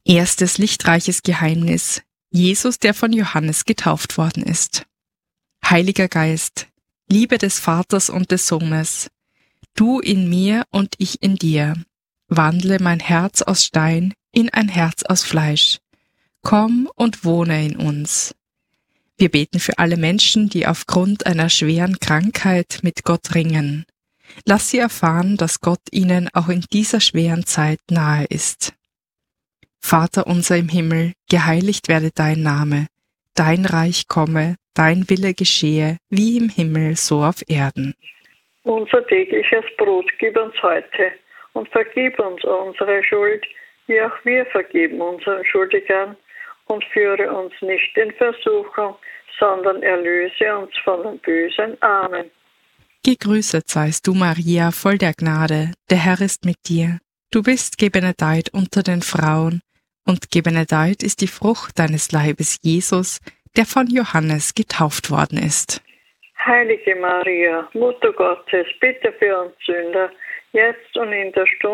Erstes lichtreiches Geheimnis: Jesus, der von Johannes getauft worden ist. Heiliger Geist, Liebe des Vaters und des Sohnes, du in mir und ich in dir, wandle mein Herz aus Stein in ein Herz aus Fleisch. Komm und wohne in uns. Wir beten für alle Menschen, die aufgrund einer schweren Krankheit mit Gott ringen. Lass sie erfahren, dass Gott ihnen auch in dieser schweren Zeit nahe ist. Vater unser im Himmel, geheiligt werde dein Name, dein Reich komme, dein Wille geschehe, wie im Himmel, so auf Erden. Unser tägliches Brot gib uns heute und vergib uns unsere Schuld, wie auch wir vergeben unseren Schuldigern, und führe uns nicht in Versuchung, sondern erlöse uns von dem Bösen. Amen. Gegrüßet seist du, Maria, voll der Gnade, der Herr ist mit dir. Du bist gebenedeit unter den Frauen, und gebenedeit ist die Frucht deines Leibes, Jesus, der von Johannes getauft worden ist. Heilige Maria, Mutter Gottes, bitte für uns Sünder, jetzt und in der Stunde